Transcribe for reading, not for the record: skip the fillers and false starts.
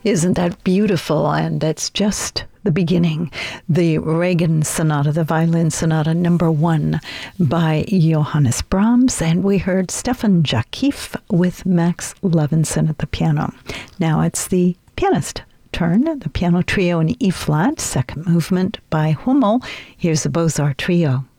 Isn't that beautiful? And that's just the beginning. The Reagan Sonata, the Violin Sonata number 1 by Johannes Brahms. And we heard Stefan Jakif with Max Levinson at the piano. Now it's the pianist turn, the piano trio in E-flat, second movement by Hummel. Here's the Beaux-Arts Trio.